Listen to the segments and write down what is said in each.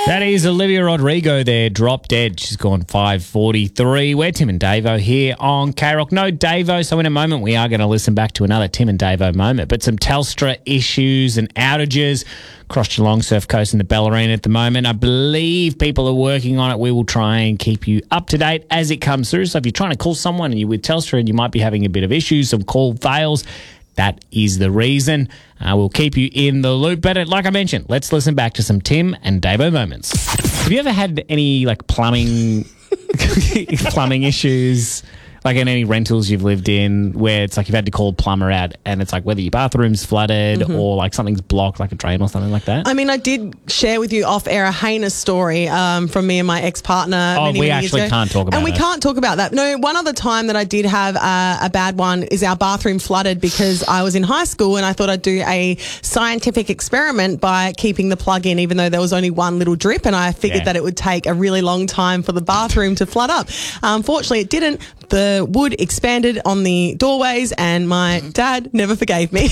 That is Olivia Rodrigo there, Drop Dead. She's gone 5:43. We're Tim and Davo here on K-Rock. No Davo, so in a moment we are going to listen back to another Tim and Davo moment. But some Telstra issues and outages across Geelong, Surf Coast and the Bellarine at the moment. I believe people are working on it. We will try and keep you up to date as it comes through. So if you're trying to call someone and you're with Telstra and you might be having a bit of issues, some call fails, that is the reason. We'll keep you in the loop. But like I mentioned, let's listen back to some Tim and Davo moments. Have you ever had any plumbing issues, like in any rentals you've lived in, where it's like you've had to call a plumber out and it's like whether your bathroom's flooded or like something's blocked, like a drain or something like that? I mean, I did share with you off air a heinous story from me and my ex-partner. Oh, we actually can't talk about it. And we can't talk about that. No, one other time that I did have a bad one is our bathroom flooded because I was in high school and I thought I'd do a scientific experiment by keeping the plug in, even though there was only one little drip, and I figured that it would take a really long time for the bathroom to flood up. Unfortunately, it didn't. The wood expanded on the doorways and my dad never forgave me.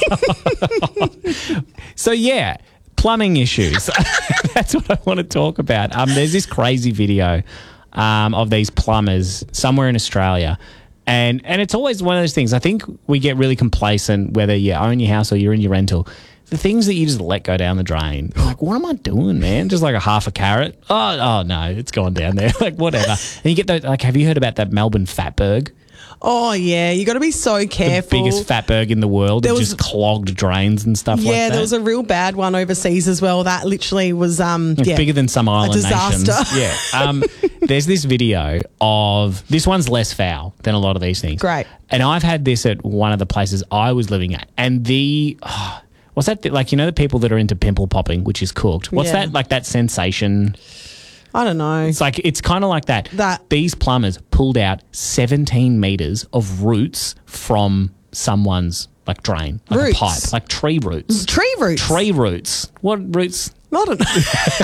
So, yeah, plumbing issues. That's what I want to talk about. There's this crazy video of these plumbers somewhere in Australia. And it's always one of those things. I think we get really complacent whether you own your house or you're in your rental. The things that you just let go down the drain. Like, what am I doing, man? Just like a half a carrot? Oh no, it's gone down there. Like, whatever. And you get those, have you heard about that Melbourne fatberg? Oh, yeah. You got to be so careful. The biggest fatberg in the world. There was just clogged drains and stuff like that. Yeah, there was a real bad one overseas as well. That literally was bigger than some island disaster. Nations. Yeah. There's this video of, this one's less foul than a lot of these things. Great. And I've had this at one of the places I was living at. And what's that? The people that are into pimple popping, which is cooked. What's that? Like that sensation? I don't know. It's kind of like that. These plumbers pulled out 17 metres of roots from someone's drain, like a pipe, like tree roots. Tree roots? Tree roots. What roots? I don't know.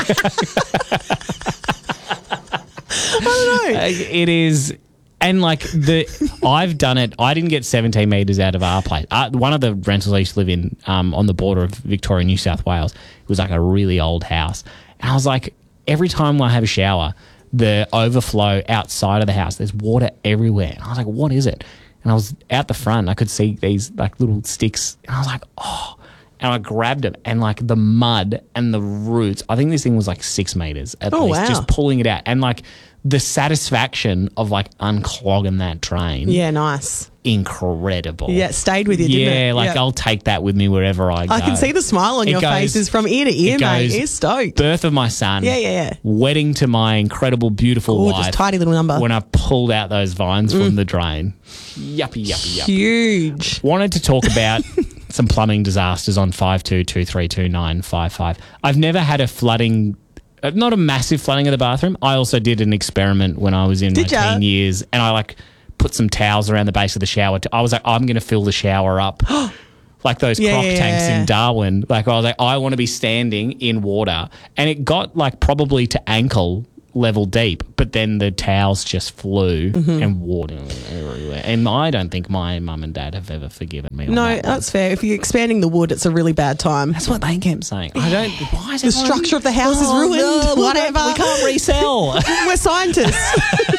I don't know. It is. And I've done it. I didn't get 17 metres out of our place. One of the rentals I used to live in on the border of Victoria and New South Wales, it was like a really old house. And I was like, every time I have a shower, the overflow outside of the house, there's water everywhere. And I was like, what is it? And I was out the front. And I could see these little sticks. And I was like, oh. And I grabbed it, and the mud and the roots, I think this thing was 6 metres at least, wow. just pulling it out. And the satisfaction of unclogging that drain. Yeah, nice. Incredible. Yeah, it stayed with you, didn't it? Yeah, I'll take that with me wherever I go. I can see the smile on your faces from ear to ear, mate. You're stoked. Birth of my son. Yeah. Wedding to my incredible, beautiful wife. Gorgeous, tidy little number. When I pulled out those vines from the drain. Yuppie. Huge. Wanted to talk about some plumbing disasters on 52232955. I've never had a flooding, not a massive flooding of the bathroom. I also did an experiment when I was in my teen years, and I put some towels around the base of the shower. I was like, I'm going to fill the shower up. Like those croc tanks in Darwin. I was like, I want to be standing in water. And it got probably to ankle level deep, but then the towels just flew and water everywhere. And I don't think my mum and dad have ever forgiven me on that. That's fair. If you're expanding the wood, it's a really bad time. That's what they kept saying. Why is the structure of the house is ruined. No, whatever. We can't resell. We're scientists.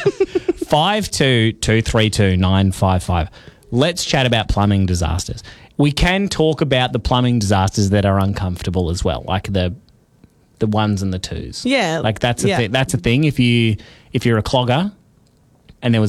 52232955. Let's chat about plumbing disasters. We can talk about the plumbing disasters that are uncomfortable as well, like the ones and the twos. Yeah. That's a thing. If you're a clogger and there was